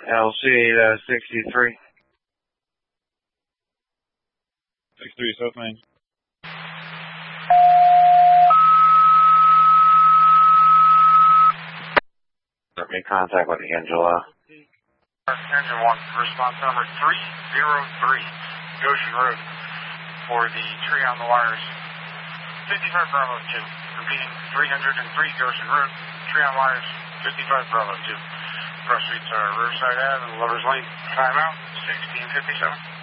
LC 63. 63 South Main. Make contact with the Angela. Engine 1, response number 303, Goshen Road, for the tree on the wires, 55 Bravo 2. Repeating, 303 Goshen Road, tree on wires, 55 Bravo 2. Cross streets are Riverside Ave and Lover's Lane. Timeout, 1657.